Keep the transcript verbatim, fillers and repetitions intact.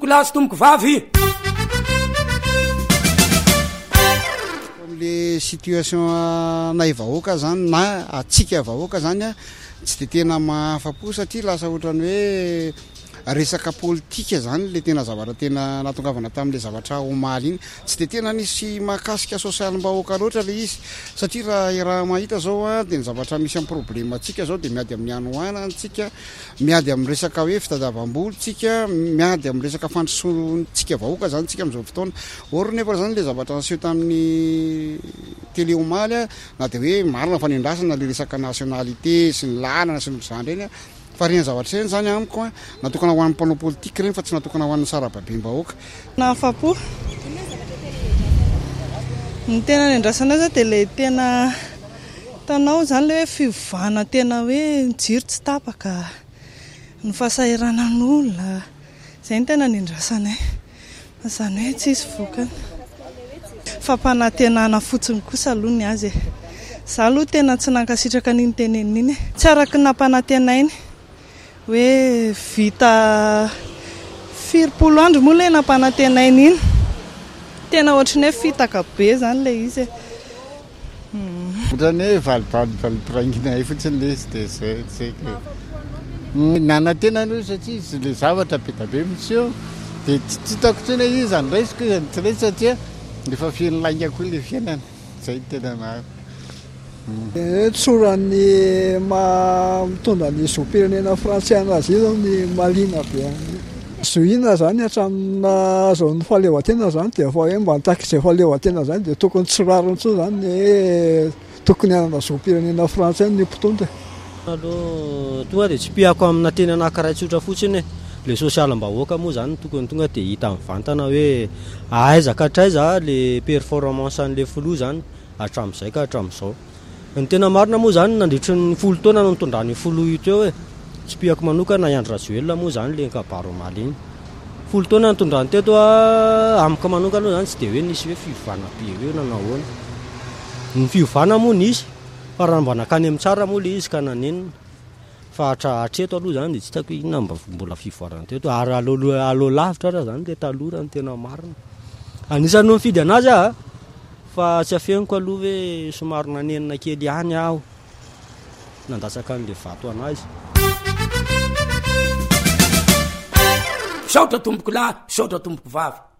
tomboko lahy sy tomboko vavy. Le situation nay vahoaka zany na atsika vahoaka zany a tsy de tena mahafapo satria lasa ohatrany hoe resaka politika zany le tena zavatra tena natongavana tamin'le zavatra omaly iny tsy de tena nisy mahakasika sosialim-bahoaka loatra le izy satria raha raha mahita zao a de ny zavatra misy amin'ny problema atsika zao de miady amin'ny anoana antsika miady amin'ny resaka hoe fitadiavam-boly tsika miady amin'ny resaka fandrosoantsika vahoaka zany tsika amin'izao fotoana or nefa zany le zavatra aseho tamin'ny télé omaly a na de hoe marina fanendrasana le resaka nationalité sy ny lanana sy ny zany reny a fa reny zavatra reny zany amiko a natokana ho an'ny mpanao politika reny fa tsy natokana ho an'ny sarababem-bahoaka. Nahafapo ny tena nendrasana zao de le tena tanao zany le hoe fivavahana tena hoe jiro tsy tapaka ny fahasahiranan'olona zay ny tena nendrasanay zany hoe tsisy vokany fampanantenana fotsiny kosa aloha ny azy e za aloha tena tsy nankasitraka n'iny teneniny tsy araky nampanantenainy hoe vita firopolo andro moa le nampanantenainy iny tena ohatrany hoe fitaka be zany le izy ohatrany hoe valivalivalipiraingina fotsiny le izy de zay zay nanantena aloha satria izy le zavatra be da be mitseo de tsy hitako tsena izy zany raisiko izany tsy raisy satria efa fiain'ny lainga koa le fiainana zay tena maro. Tsorany mitondra ny zom-pirenena frantsay anazy io zao ny malina be zoina zany hatramina zao ny fahaleovantena zany de efa hoe mba nitaky izay fahaleovantena zany de tokony tsirariny tso zany hoe tokony anana zom-pirenena frantsay ny mpitondra. Aloha tonga de tsy piako amina teny anankiray tsotra fotsiny le sosialim-bahoaka moa zany tokony tonga de hita mivantana hoe aiza ka hatraiza le performance an'le filoha zany hatramin'izay ka hatramin'izao. Ny tena marina moa zany nandritry ny folo taona no nitondrany filoha io teo hoe tsy piako manokana Andry Rajoelina moa zany le kabaro omaly iny folo taona nitondrany teto a amiko manokana zany tsy de hoe nisy hoe fivavahana be hoe nanao ahoana ny fivavahana moa nisy fa raha mba nakany amin'ny tsara moa le izy ka nanenina fa hatra hatreto aloha zany de tsy hitako inona mba mbola fivoarana teto ary aloha aloha lavitra raha zany le taloha ny tena marina anisany no mifidy anazy a fa tsy afeniko aloha hoe somary nanenina kely ihany aho nandatsaka an'le vato anazy. Saotra tomboko lahy saotra tomboko vavy.